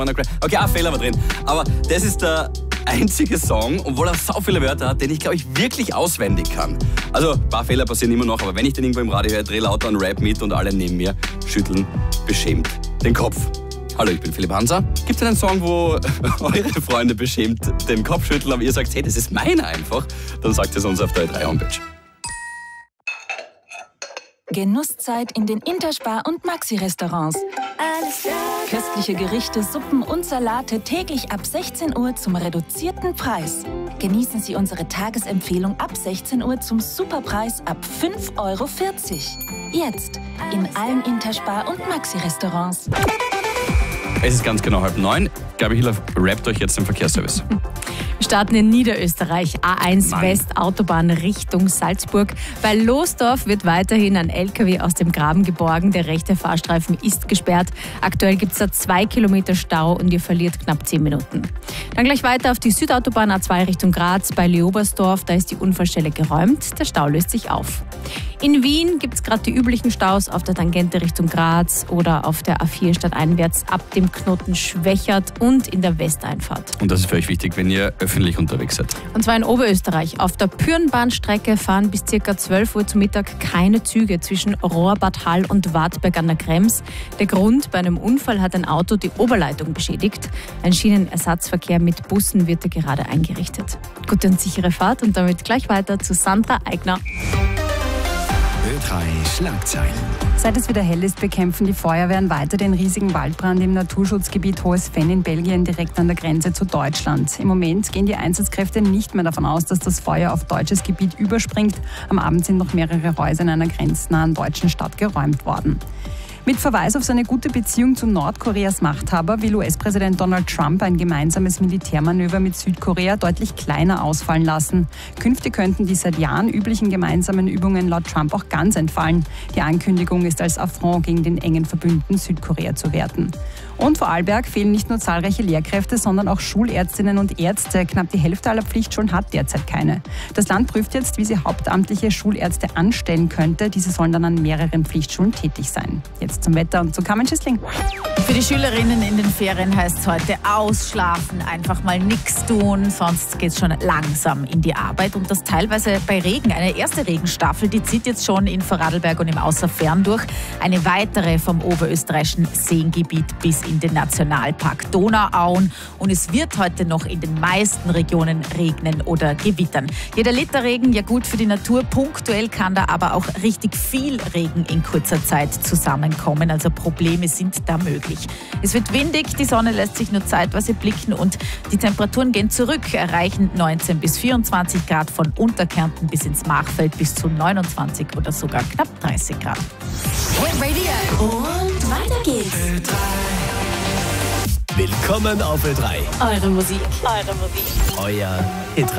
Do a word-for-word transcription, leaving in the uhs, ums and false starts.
Okay, ein Fehler war drin. Aber das ist der einzige Song, obwohl er so viele Wörter hat, den ich, glaube ich, wirklich auswendig kann. Also, ein paar Fehler passieren immer noch, aber wenn ich den irgendwo im Radio höre, drehe lauter einen Rap mit und alle neben mir schütteln beschämt den Kopf. Hallo, ich bin Philipp Hanser. Gibt es einen Song, wo eure Freunde beschämt den Kopf schütteln, aber ihr sagt, hey, das ist meiner einfach? Dann sagt es uns auf der Ö drei Homepage. Genusszeit in den Interspar- und Maxi-Restaurants. Köstliche Gerichte, Suppen und Salate täglich ab sechzehn Uhr zum reduzierten Preis. Genießen Sie unsere Tagesempfehlung ab sechzehn Uhr zum Superpreis ab fünf Euro vierzig. Jetzt in allen Interspar- und Maxi-Restaurants. Es ist ganz genau halb neun. Gabi Hiller rappt euch jetzt den Verkehrsservice. Wir starten in Niederösterreich, A eins Mann. West, Autobahn Richtung Salzburg. Bei Losdorf wird weiterhin ein L K W aus dem Graben geborgen. Der rechte Fahrstreifen ist gesperrt. Aktuell gibt es da zwei Kilometer Stau und ihr verliert knapp zehn Minuten. Dann gleich weiter auf die Südautobahn A zwei Richtung Graz bei Leobersdorf. Da ist die Unfallstelle geräumt. Der Stau löst sich auf. In Wien gibt es gerade die üblichen Staus auf der Tangente Richtung Graz oder auf der A vier stadteinwärts ab dem Knoten Schwächert und in der Westeinfahrt. Und das ist für euch wichtig, wenn ihr öffentlich unterwegs seid. Und zwar in Oberösterreich. Auf der Pürenbahnstrecke fahren bis ca. zwölf Uhr zu Mittag keine Züge zwischen Rohrbad Hall und Wartberg an der Krems. Der Grund: bei einem Unfall hat ein Auto die Oberleitung beschädigt. Ein Schienenersatzverkehr mit Bussen wird gerade eingerichtet. Gute und sichere Fahrt und damit gleich weiter zu Sandra Eigner. Ö drei Schlagzeilen. Seit es wieder hell ist, bekämpfen die Feuerwehren weiter den riesigen Waldbrand im Naturschutzgebiet Hohes Fenn in Belgien, direkt an der Grenze zu Deutschland. Im Moment gehen die Einsatzkräfte nicht mehr davon aus, dass das Feuer auf deutsches Gebiet überspringt. Am Abend sind noch mehrere Häuser in einer grenznahen deutschen Stadt geräumt worden. Mit Verweis auf seine gute Beziehung zu Nordkoreas Machthaber will U S-Präsident Donald Trump ein gemeinsames Militärmanöver mit Südkorea deutlich kleiner ausfallen lassen. Künftig könnten die seit Jahren üblichen gemeinsamen Übungen laut Trump auch ganz entfallen. Die Ankündigung ist als Affront gegen den engen Verbündeten Südkorea zu werten. Und vor Arlberg fehlen nicht nur zahlreiche Lehrkräfte, sondern auch Schulärztinnen und Ärzte. Knapp die Hälfte aller Pflichtschulen hat derzeit keine. Das Land prüft jetzt, wie sie hauptamtliche Schulärzte anstellen könnte. Diese sollen dann an mehreren Pflichtschulen tätig sein. Jetzt zum Wetter und zu Carmen Schissling. Für die Schülerinnen in den Ferien heißt es heute ausschlafen, einfach mal nichts tun, sonst geht es schon langsam in die Arbeit. Und das teilweise bei Regen. Eine erste Regenstaffel, die zieht jetzt schon in Vorarlberg und im Außerfern durch. Eine weitere vom oberösterreichischen Seengebiet bis in den Nationalpark Donauauen. Und es wird heute noch in den meisten Regionen regnen oder gewittern. Jeder Liter Regen, ja gut für die Natur. Punktuell kann da aber auch richtig viel Regen in kurzer Zeit zusammenkommen. Also Probleme sind da möglich. Es wird windig, die Sonne lässt sich nur zeitweise blicken und die Temperaturen gehen zurück, erreichen neunzehn bis vierundzwanzig Grad, von Unterkärnten bis ins Machfeld bis zu neunundzwanzig oder sogar knapp dreißig Grad. Hit Radio. Und weiter geht's. Ö drei. Willkommen auf Ö drei. Eure Musik. Eure Musik. Euer Hit